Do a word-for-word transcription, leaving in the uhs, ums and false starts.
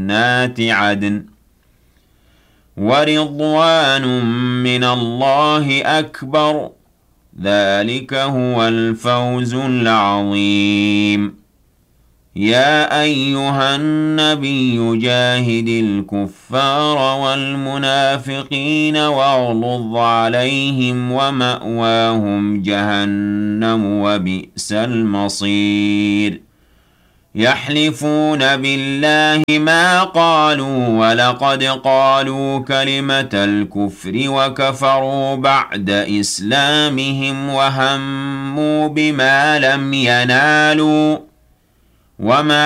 جنات عدن ورضوان من الله أكبر ذلك هو الفوز العظيم يا أيها النبي جاهد الكفار والمنافقين واغلظ عليهم ومأواهم جهنم وبئس المصير يحلفون بالله ما قالوا ولقد قالوا كلمة الكفر وكفروا بعد إسلامهم وهموا بما لم ينالوا وما